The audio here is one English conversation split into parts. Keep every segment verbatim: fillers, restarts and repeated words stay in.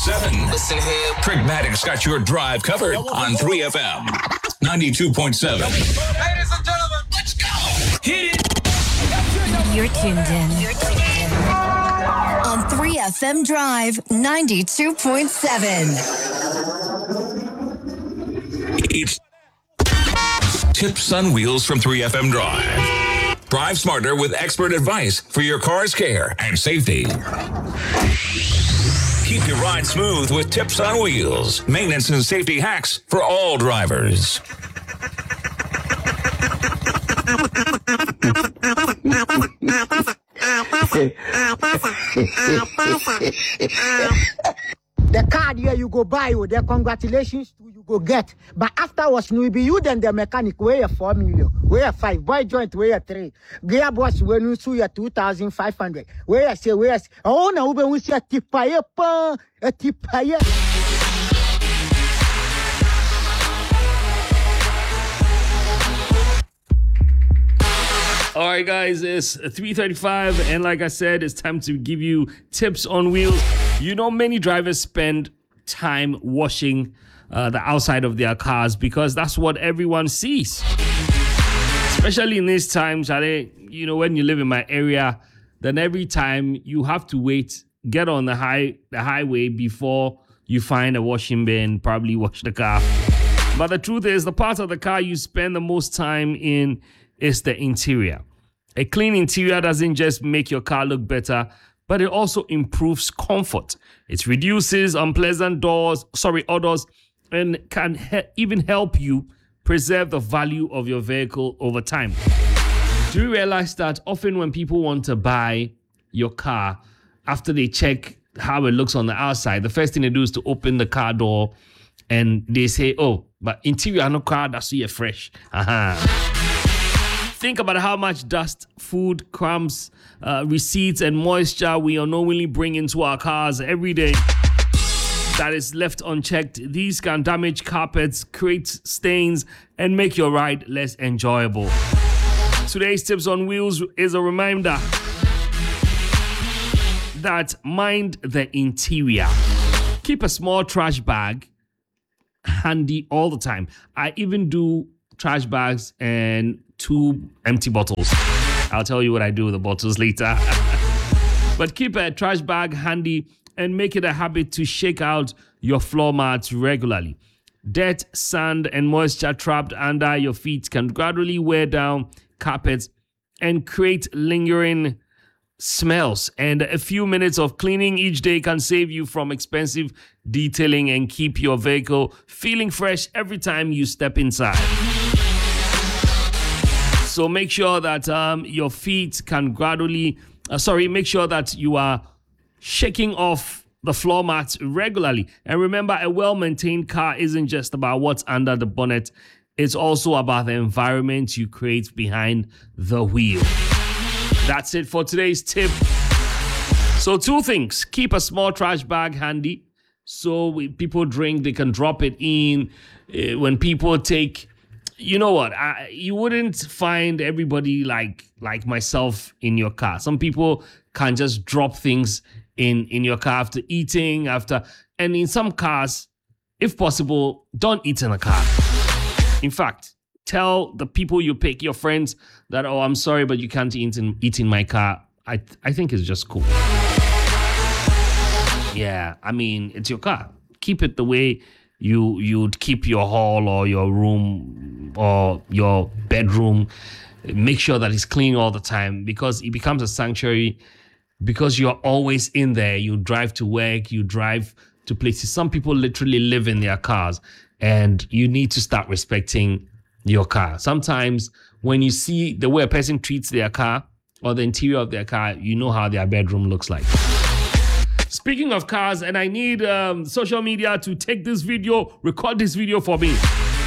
seven. Listen here. Pragmatic's got your drive covered on three F M. ninety-two point seven. Ladies and gentlemen, let's go. Hit it. You're tuned in. You're tuned in. On three F M Drive, ninety-two point seven. It's Tips on Wheels from three F M Drive. Drive smarter with expert advice for your car's care and safety. Keep your ride smooth with Tips on Wheels. Maintenance and safety hacks for all drivers. The card here you go buy, you the congratulations to you go get. But afterwards, no be you then the mechanic weigh a four million, weigh a five, boy joint weigh a three, gearbox when you sue a two thousand five hundred. Weigh a say weigh a oh no we we see a tipaye pa a tipaye. All right, guys, it's three thirty-five, and like I said, it's time to give you tips on wheels. You know, many drivers spend time washing uh, the outside of their cars because that's what everyone sees. Especially in these times, you know, when you live in my area, then every time you have to wait, get on the high the highway before you find a washing bin, probably wash the car. But the truth is, the part of the car you spend the most time in is the interior. A clean interior doesn't just make your car look better, but it also improves comfort. It reduces unpleasant doors, sorry, odors, and can he- even help you preserve the value of your vehicle over time. Do you realize that often when people want to buy your car, after they check how it looks on the outside, the first thing they do is to open the car door and they say, oh, but interior no car, that's so fresh. Uh-huh. Think about how much dust, food, crumbs, uh, receipts, and moisture we unknowingly bring into our cars every day that is left unchecked. These can damage carpets, create stains, and make your ride less enjoyable. Today's Tips on Wheels is a reminder that mind the interior. Keep a small trash bag handy all the time. I even do trash bags and two empty bottles. I'll tell you what I do with the bottles later. But keep a trash bag handy and make it a habit to shake out your floor mats regularly. Dirt, sand, and moisture trapped under your feet can gradually wear down carpets and create lingering smells. And a few minutes of cleaning each day can save you from expensive detailing and keep your vehicle feeling fresh every time you step inside. So make sure that um, your feet can gradually, uh, sorry, make sure that you are shaking off the floor mats regularly. And remember, a well-maintained car isn't just about what's under the bonnet. It's also about the environment you create behind the wheel. That's it for today's tip. So two things. Keep a small trash bag handy. So when people drink, they can drop it in. Uh, when people take... You know what? I, you wouldn't find everybody like like myself in your car. Some people can just drop things in, in your car after eating, after... And in some cars, if possible, don't eat in the car. In fact, tell the people you pick, your friends, that, oh, I'm sorry, but you can't eat in, eat in my car. I, I think it's just cool. Yeah, I mean, it's your car. Keep it the way you you'd keep your hall or your room or your bedroom. Make sure that it's clean all the time because it becomes a sanctuary because you're always in there. You drive to work, you drive to places. Some people literally live in their cars and you need to start respecting your car. Sometimes when you see the way a person treats their car or the interior of their car, you know how their bedroom looks like. Speaking of cars, and I need um, social media to take this video, record this video for me.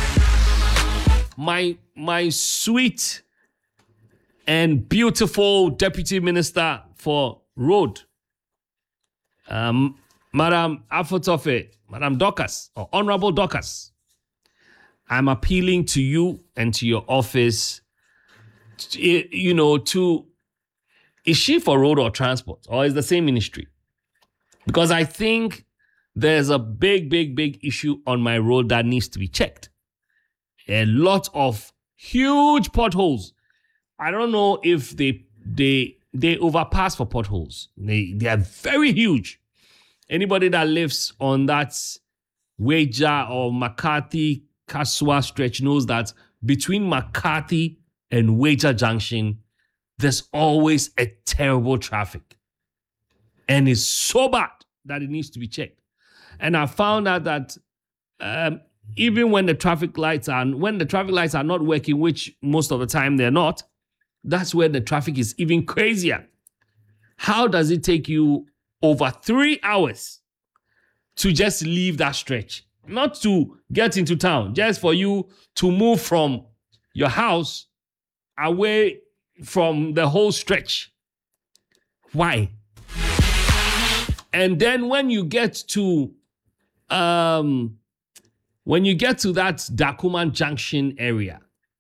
My my sweet and beautiful Deputy Minister for Road, um, Madam Afotofe, Madam Dorcas, or Honorable Dorcas, I'm appealing to you and to your office, to, you know, to, is she for road or transport, or is the same ministry? Because I think there's a big, big, big issue on my road that needs to be checked. A lot of huge potholes. I don't know if they they they overpass for potholes. They they are very huge. Anybody that lives on that Weija or McCarthy Kaswa stretch knows that between McCarthy and Weija Junction, there's always a terrible traffic. And it's so bad that it needs to be checked. And I found out that um, even when the traffic lights are when the traffic lights are not working, which most of the time they're not, that's where the traffic is even crazier. How does it take you over three hours to just leave that stretch? Not to get into town, just for you to move from your house away from the whole stretch. Why? And then when you get to um, when you get to that Dakuman Junction area,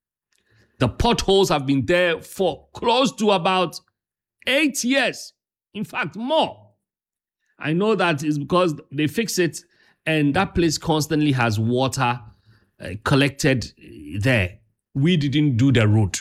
the potholes have been there for close to about eight years. In fact, more. I know that is because they fix it and that place constantly has water uh, collected there. We didn't do the road.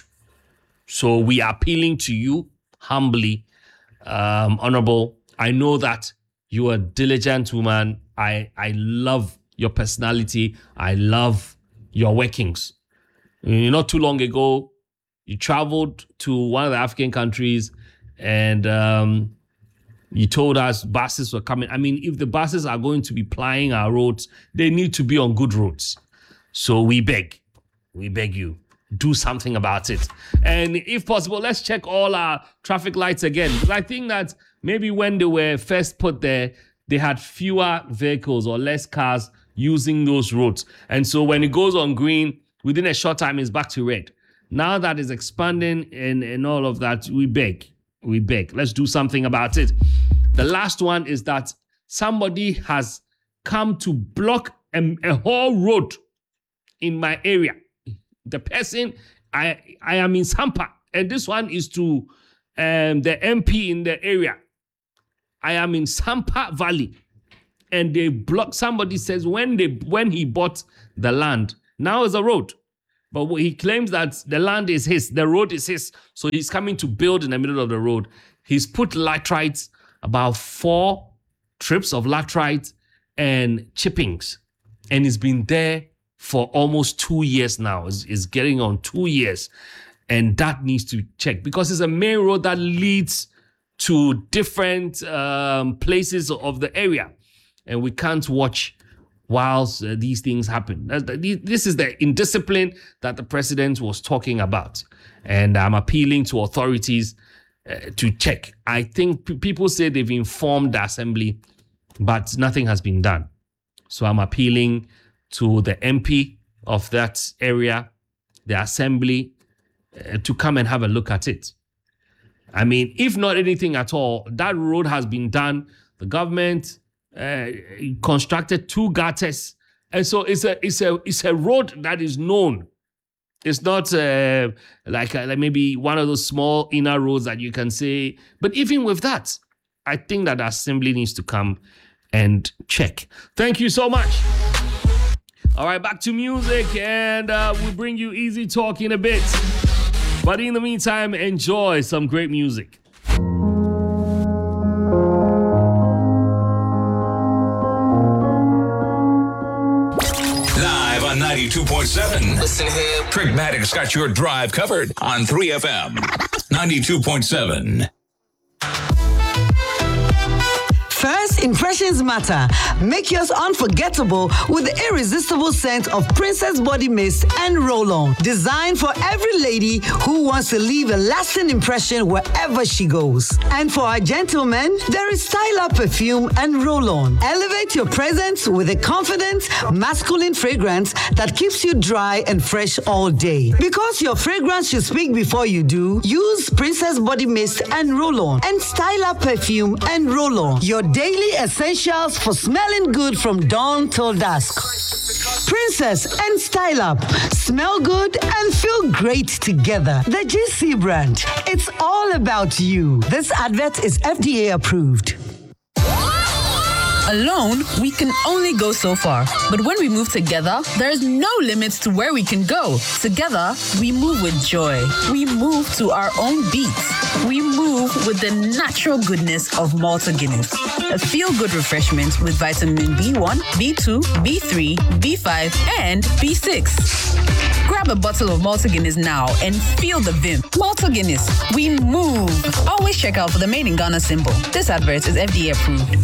So we are appealing to you humbly, um, Honorable. I know that you are a diligent woman. I, I love your personality. I love your workings. Not too long ago, you traveled to one of the African countries and um, you told us buses were coming. I mean, if the buses are going to be plying our roads, they need to be on good roads. So we beg, we beg you, do something about it. And if possible, let's check all our traffic lights again. Because I think that maybe when they were first put there, they had fewer vehicles or less cars using those roads. And so when it goes on green, within a short time, it's back to red. Now that it's expanding and, and all of that, we beg, we beg. Let's do something about it. The last one is that somebody has come to block a, a whole road in my area. The person, I I am in Sampa, and this one is to um, the M P in the area. I am in Sampa Valley, and they block. Somebody says when they when he bought the land, now is a road, but he claims that the land is his, the road is his, so he's coming to build in the middle of the road. He's put laterites, about four trips of laterite and chippings, and he's been there for almost two years now. It's, it's getting on two years. And that needs to be checked because it's a main road that leads to different um, places of the area. And we can't watch whilst uh, these things happen. This is the indiscipline that the president was talking about. And I'm appealing to authorities uh, to check. I think p- people say they've informed the assembly, but nothing has been done. So I'm appealing to the M P of that area, the assembly, uh, to come and have a look at it. I mean, if not anything at all, that road has been done. The government uh, constructed two gutters, and so it's a it's a it's a road that is known. It's not uh, like, uh, like maybe one of those small inner roads that you can say. But even with that, I think that the assembly needs to come and check. Thank you so much. All right, back to music, and uh, we'll bring you Easy Talk in a bit. But in the meantime, enjoy some great music. Live on ninety-two point seven. Listen here. Pragmatic's got your drive covered on three F M. ninety-two point seven. First impressions matter. Make yours unforgettable with the irresistible scent of Princess Body Mist and Roll-On. Designed for every lady who wants to leave a lasting impression wherever she goes. And for our gentlemen, there is Style Up Perfume and Roll-On. Elevate your presence with a confident, masculine fragrance that keeps you dry and fresh all day. Because your fragrance should speak before you do, use Princess Body Mist and Roll-On and Style Up Perfume and Roll-On. Your daily essentials for smelling good from dawn till dusk. Princess and Style Up. Smell good and feel great together. The G C brand. It's all about you. This advert is F D A approved. Alone, we can only go so far. But when we move together, there's no limits to where we can go. Together, we move with joy. We move to our own beats. We move with the natural goodness of Malta Guinness. A feel-good refreshment with vitamin B one, B two, B three, B five, and B six. Grab a bottle of Malta Guinness now and feel the vim. Malta Guinness, we move. Always check out for the Made in Ghana symbol. This advert is F D A approved.